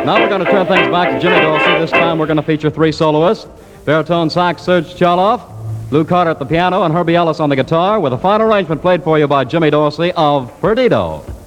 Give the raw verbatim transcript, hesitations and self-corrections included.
Now we're going to turn things back to Jimmy Dorsey. This time we're going to feature three soloists. Baritone sax, Serge Chaloff, Lou Carter at the piano, and Herbie Ellis on the guitar, with a final arrangement played for you by Jimmy Dorsey of Perdido.